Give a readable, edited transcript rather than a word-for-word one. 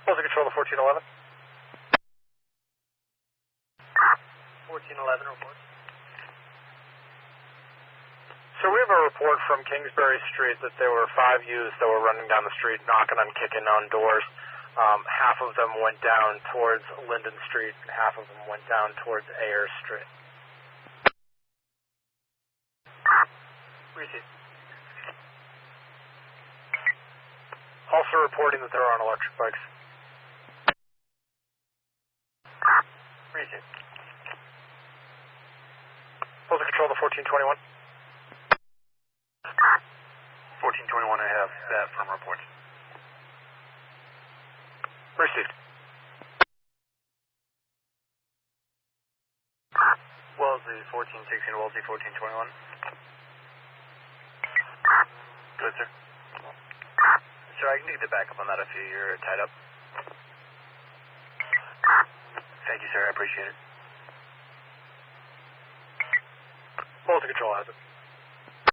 Wellesley Control to 1411. 1411 report. So we have a report from Kingsbury Street that there were 5 youths that were running down the street, knocking and kicking on doors. Half of them went down towards Linden Street, and half of them went down towards Ayers Street. Received. Also reporting that they were on electric bikes. Received. Wellesley Control to 1421. 1421, I have that from report. Received. Wellesley 1416, Wellesley 1421. Good, sir. Sir, I can get the backup on that if you're tied up. Thank you, sir. I appreciate it. Wellesley Control has it.